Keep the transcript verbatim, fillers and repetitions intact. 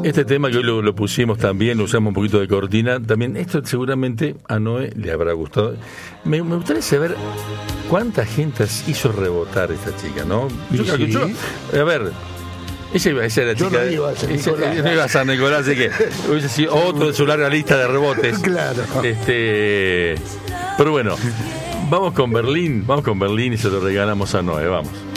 Este tema que hoy lo, lo pusimos también, lo usamos un poquito de cortina, también esto seguramente a Noé le habrá gustado. Me, me gustaría saber cuánta gente hizo rebotar esta chica, ¿no? Yo, Sí. yo, a ver, esa, esa era la Yo chica. no iba a San esa- Nicolás. no iba a San Nicolás, así que hubiese sido otro de su larga lista de rebotes. Claro. Este, pero bueno, vamos con Berlín, vamos con Berlín y se lo regalamos a Noé, vamos.